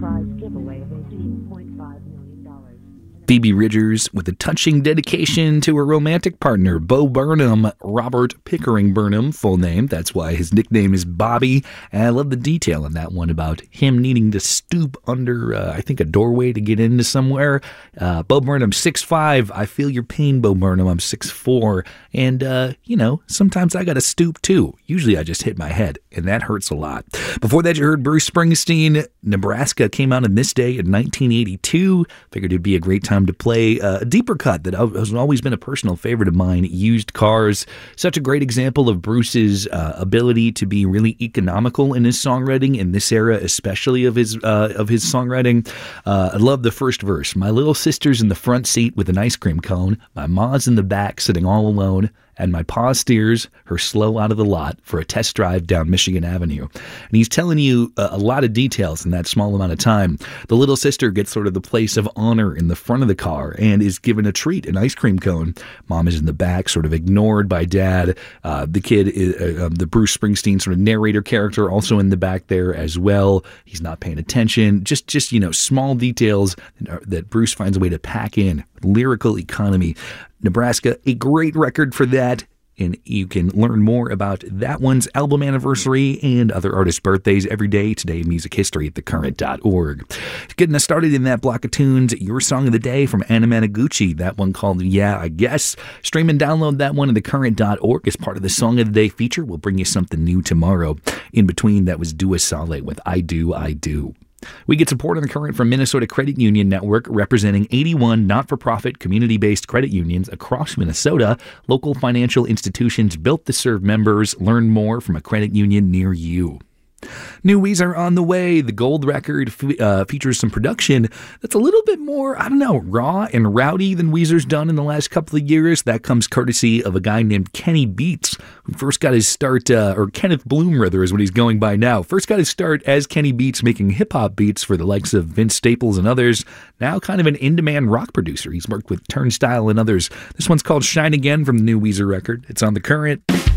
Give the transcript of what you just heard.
prize giveaway of $18.5 million. Phoebe Bridgers with a touching dedication to her romantic partner, Bo Burnham, Robert Pickering Burnham, full name. That's why his nickname is Bobby. And I love the detail in that one about him needing to stoop under, I think, a doorway to get into somewhere. Bo Burnham, 6'5". I feel your pain, Bo Burnham. I'm 6'4". And, sometimes I got to stoop too. Usually I just hit my head, and that hurts a lot. Before that, you heard Bruce Springsteen. Nebraska came out on this day in 1982. Figured it'd be a great time to play a deeper cut that has always been a personal favorite of mine, Used Cars. Such a great example of Bruce's ability to be really economical in his songwriting in this era, especially of his songwriting. I love the first verse. My little sister's in the front seat with an ice cream cone. My ma's in the back sitting all alone. And my pa steers her slow out of the lot for a test drive down Michigan Avenue. And he's telling you a lot of details in that small amount of time. The little sister gets sort of the place of honor in the front of the car and is given a treat, an ice cream cone. Mom is in the back, sort of ignored by dad. The kid, the Bruce Springsteen sort of narrator character, also in the back there as well. He's not paying attention. Just small details that Bruce finds a way to pack in. Lyrical economy. Nebraska, a great record for that. And you can learn more about that one's album anniversary and other artists' birthdays every day today in music history at thecurrent.org. Getting us started in that block of tunes, your song of the day from Anna Managuchi, that one called Yeah, I Guess. Stream and download that one at thecurrent.org as part of the Song of the Day feature. We'll bring you something new tomorrow. In between, that was Dua Saleh with I Do, I Do. We get support on The Current from Minnesota Credit Union Network, representing 81 not-for-profit community-based credit unions across Minnesota. Local financial institutions built to serve members. Learn more from a credit union near you. New Weezer on the way. The Gold record features some production that's a little bit more, raw and rowdy than Weezer's done in the last couple of years. That comes courtesy of a guy named Kenny Beats, who first got his start, or Kenneth Bloom, rather, is what he's going by now. First got his start as Kenny Beats, making hip-hop beats for the likes of Vince Staples and others. Now kind of an in-demand rock producer. He's worked with Turnstile and others. This one's called Shine Again from the New Weezer record. It's on The Current.